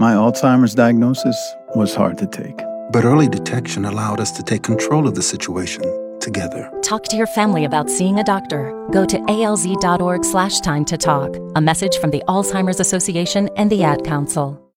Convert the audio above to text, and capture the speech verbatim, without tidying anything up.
My Alzheimer's diagnosis was hard to take. But early detection allowed us to take control of the situation together. Talk to your family about seeing a doctor. Go to alz.org slash time to talk. A message from the Alzheimer's Association and the Ad Council.